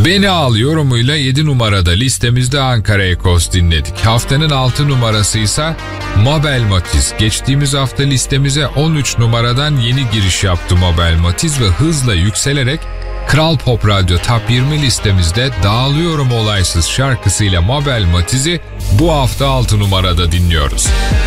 Beni Al yorumuyla 7 numarada listemizde Ankara Ekos dinledik. Haftanın 6 numarası ise Mabel Matiz. Geçtiğimiz hafta listemize 13 numaradan yeni giriş yaptı Mabel Matiz ve hızla yükselerek Kral Pop Radyo Top 20 listemizde Dağılıyorum Olaysız şarkısıyla Mabel Matiz'i bu hafta 6 numarada dinliyoruz.